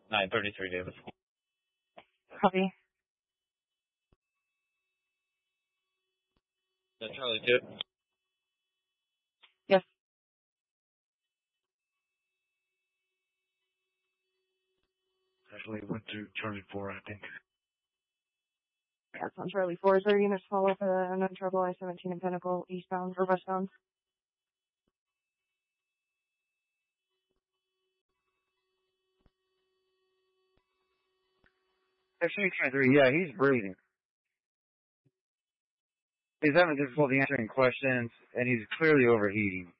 933 Davis. Copy. That's Charlie 2. Yes. Actually, went to Charlie 4, I think. That's on Charlie 4. Is there units follow up unknown trouble I-17 in Pinnacle, eastbound or westbound? Actually, 23, yeah, he's breathing. He's having difficulty answering questions, and he's clearly overheating.